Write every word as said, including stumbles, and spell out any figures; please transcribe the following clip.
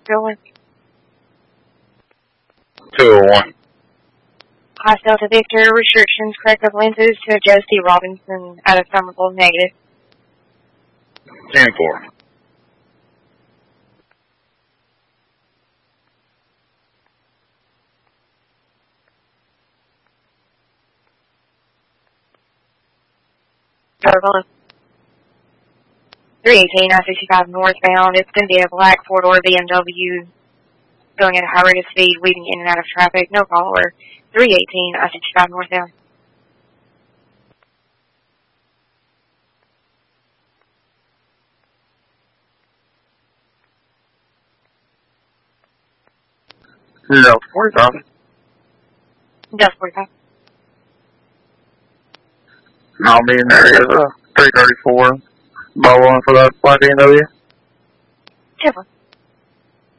Going. two oh one. Hostile to Victor, restrictions, corrective lenses to Joe C. Robinson out of Somerville, negative. ten four. Darville. three eighteen, I sixty-five northbound. It's going to be a black four-door B M W going at a high rate of speed, weaving in and out of traffic. No follower. three eighteen, I sixty-five northbound. Zero forty-five. Just forty-five. I'll be in there as a three thirty-four. Ball one for that black B M W. ten four.